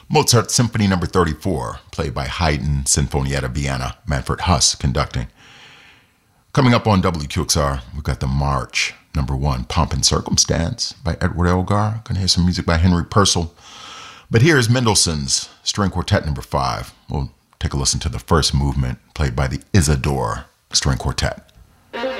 Mozart Symphony No. 34, played by Haydn Sinfonietta Vienna, Manfred Huss conducting. Coming up on WQXR, we've got the March No. 1, Pomp and Circumstance by Edward Elgar. Gonna hear some music by Henry Purcell. But here's Mendelssohn's String Quartet No. 5. We'll take a listen to the first movement, played by the Isidore String Quartet.